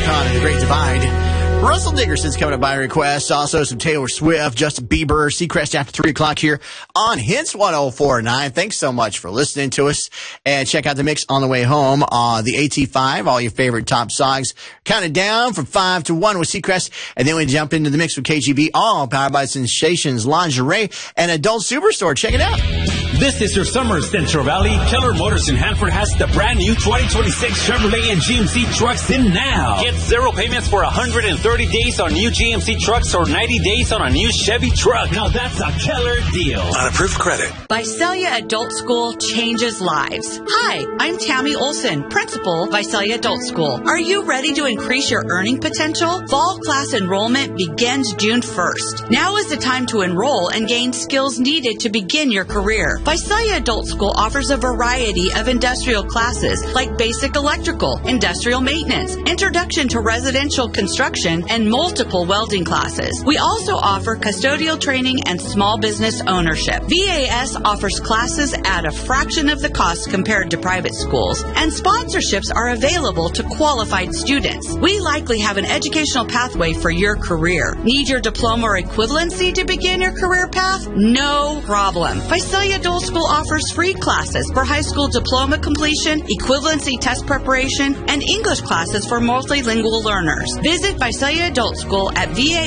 Walk On in the Great Divide. Russell Dickerson's coming up by request. Also some Taylor Swift, Justin Bieber, Seacrest after 3 o'clock here on Hits 104.9. Thanks so much for listening to us. And check out the mix on the way home. The AT5, all your favorite top songs. Counted down from 5 to 1 with Seacrest. And then we jump into the mix with KGB, all powered by Sensations Lingerie and Adult Superstore. Check it out. This is your summer, Central Valley. Keller Motors in Hanford has the brand new 2026 Chevrolet and GMC trucks in now. Get 0 payments for 130 days on new GMC trucks or 90 days on a new Chevy truck. Now that's a Keller deal. On approved credit. Visalia Adult School changes lives. Hi, I'm Tammy Olson, principal, Visalia Adult School. Are you ready to increase your earning potential? Fall class enrollment begins June 1st. Now is the time to enroll and gain skills needed to begin your career. Visalia Adult School offers a variety of industrial classes like basic electrical, industrial maintenance, introduction to residential construction, and multiple welding classes. We also offer custodial training and small business ownership. VAS offers classes at a fraction of the cost compared to private schools, and sponsorships are available to qualified students. We likely have an educational pathway for your career. Need your diploma or equivalency to begin your career path? No problem. Visalia Adult School offers free classes for high school diploma completion, equivalency test preparation, and English classes for multilingual learners. Visit Visalia Adult School at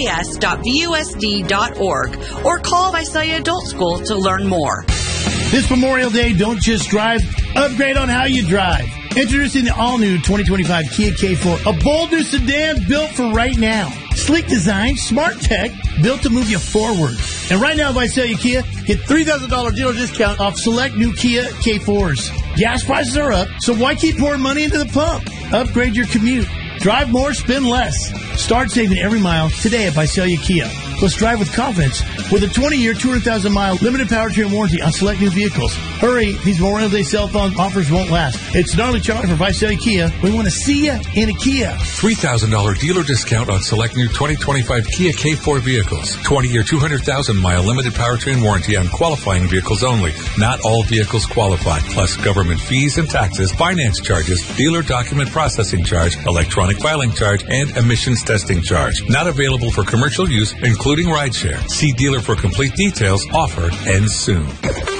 vas.vusd.org or call Visalia Adult School to learn more. This Memorial Day, don't just drive, upgrade on how you drive. Introducing the all-new 2025 Kia K4, a bold new sedan built for right now. Sleek design, smart tech, built to move you forward. And right now, if I sell you Kia, get $3,000 dealer discount off select new Kia K4s. Gas prices are up, so why keep pouring money into the pump? Upgrade your commute. Drive more, spend less. Start saving every mile today at Visalia Kia. Plus, drive with confidence with a 20-year, 200,000-mile limited powertrain warranty on select new vehicles. Hurry, these Memorial Day cell phone offers won't last. It's gnarly Charlie for Visalia Kia. We want to see you in a Kia. $3,000 dealer discount on select new 2025 Kia K4 vehicles. 20-year, 200,000-mile limited powertrain warranty on qualifying vehicles only. Not all vehicles qualify. Plus, government fees and taxes, finance charges, dealer document processing charge, electronic filing charge, and emissions testing charge. Not available for commercial use, including rideshare. See dealer for complete details. Offer ends soon.